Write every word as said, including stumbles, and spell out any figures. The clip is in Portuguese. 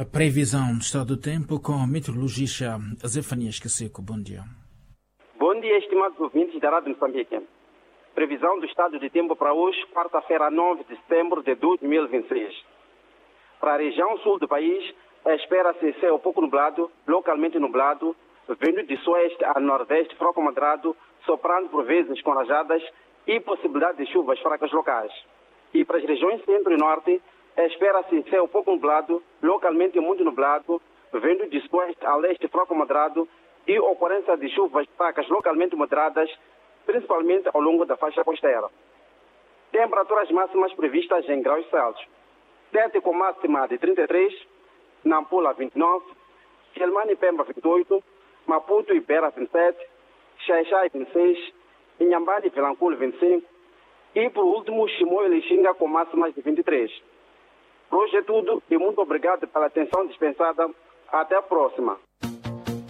previsão do estado do tempo com a meteorologista Zefanias Caseco. Bom dia. Bom dia, estimados ouvintes da Rádio Moçambique. Previsão do estado de tempo para hoje, quarta-feira, nove de setembro de dois mil e vinte e seis. Para a região sul do país, espera-se céu pouco nublado, localmente nublado, vindo de sueste a nordeste, fraco moderado, soprando por vezes com rajadas e possibilidade de chuvas fracas locais. E para as regiões centro e norte, espera-se céu pouco nublado, localmente muito nublado, vindo de sueste a leste, fraco moderado e ocorrência de chuvas fracas localmente moderadas, principalmente ao longo da faixa costeira. Temperaturas máximas previstas em graus Celsius. Tete com máxima de trinta e três, Nampula vinte e nove, Quelimane e Pemba vinte e oito, Maputo e Beira vinte e sete, Xai-Xai vinte e seis, Inhambane e Vilanculo vinte e cinco e, por último, Chimoio e Lixinga com máximas de vinte e três. Por hoje é tudo e muito obrigado pela atenção dispensada. Até a próxima.